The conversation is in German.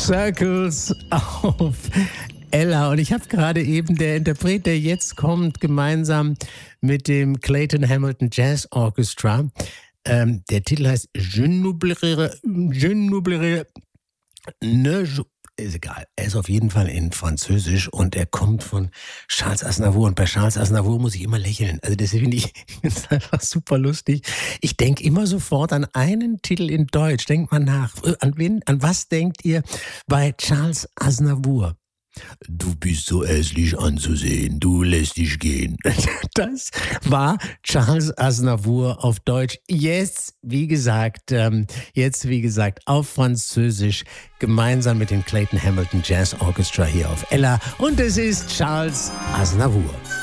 Circles auf Ella. Und ich habe gerade eben der Interpret, der jetzt kommt, gemeinsam mit dem Clayton Hamilton Jazz Orchestra. Der Titel heißt Je n'oublierai ne jou-. Ist egal. Er ist auf jeden Fall in Französisch und er kommt von Charles Aznavour. Und bei Charles Aznavour muss ich immer lächeln. Also das finde ich einfach super lustig. Ich denke immer sofort an einen Titel in Deutsch. Denkt mal nach. An was denkt ihr bei Charles Aznavour? Du bist so hässlich anzusehen, du lässt dich gehen. Das war Charles Aznavour auf Deutsch. Jetzt, wie gesagt, auf Französisch, gemeinsam mit dem Clayton Hamilton Jazz Orchestra hier auf Ella. Und es ist Charles Aznavour.